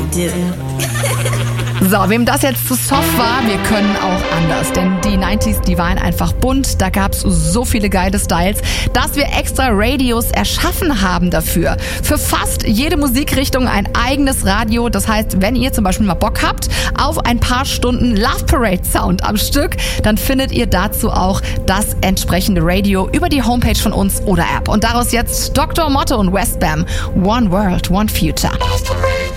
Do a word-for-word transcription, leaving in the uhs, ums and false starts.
do. So, wem das jetzt zu soft war, wir können auch anders. Denn die neunziger, die waren einfach bunt. Da gab's so viele geile Styles, dass wir extra Radios erschaffen haben dafür. Für fast jede Musikrichtung ein eigenes Radio. Das heißt, wenn ihr zum Beispiel mal Bock habt auf ein paar Stunden Love Parade Sound am Stück, dann findet ihr dazu auch das entsprechende Radio über die Homepage von uns oder App. Und daraus jetzt Doktor Motto und Westbam. One World, One Future. Love Parade.